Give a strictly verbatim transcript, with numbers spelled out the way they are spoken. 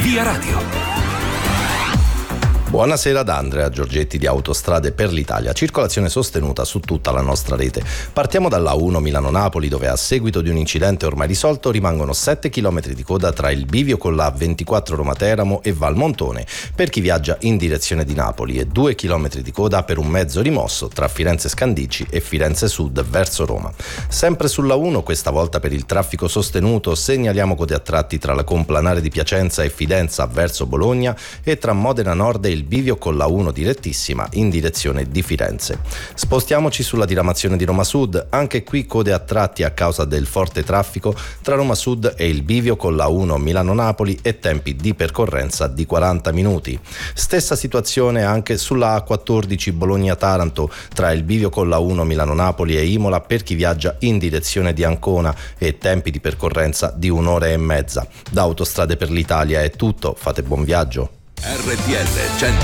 Via Radio. Buonasera da Andrea Giorgetti di Autostrade per l'Italia. Circolazione sostenuta su tutta la nostra rete. Partiamo dalla uno Milano-Napoli, dove a seguito di un incidente ormai risolto rimangono sette chilometri di coda tra il bivio con la ventiquattro Roma-Teramo e Valmontone per chi viaggia in direzione di Napoli e due chilometri di coda per un mezzo rimosso tra Firenze Scandicci e Firenze Sud verso Roma. Sempre sulla uno, questa volta per il traffico sostenuto, segnaliamo code a tratti tra la Complanare di Piacenza e Fidenza verso Bologna e tra Modena Nord e il bivio con la uno direttissima in direzione di Firenze. Spostiamoci sulla diramazione di Roma Sud, anche qui code a tratti a causa del forte traffico tra Roma Sud e il bivio con la uno Milano-Napoli e tempi di percorrenza di quaranta minuti. Stessa situazione anche sulla A quattordici Bologna-Taranto tra il bivio con la uno Milano-Napoli e Imola per chi viaggia in direzione di Ancona e tempi di percorrenza di un'ora e mezza. Da Autostrade per l'Italia è tutto, fate buon viaggio. R T L cento